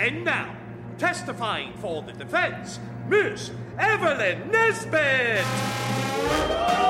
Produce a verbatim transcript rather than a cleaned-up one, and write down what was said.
And now, testifying for the defense, Miss Evelyn Nesbit!